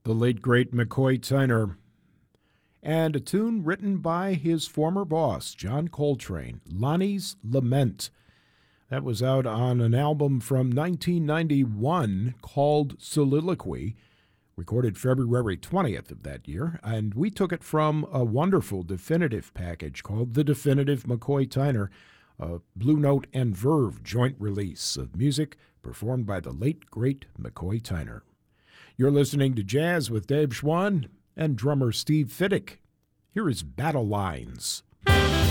The late, great McCoy Tyner, and a tune written by his former boss, John Coltrane, Lonnie's Lament. That was out on an album from 1991 called Soliloquy, recorded February 20th of that year, and we took it from a wonderful definitive package called The Definitive McCoy Tyner, a Blue Note and Verve joint release of music performed by the late, great McCoy Tyner. You're listening to Jazz with Dave Schwann and drummer Steve Fiddick. Here is Battle Lines.